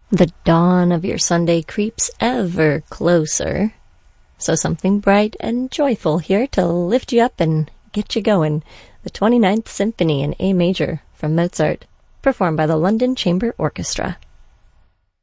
The dawn of your Sunday creeps ever closer. So something bright and joyful here to lift you up and get you going. The 29th Symphony in A major from Mozart, performed by the London Chamber Orchestra.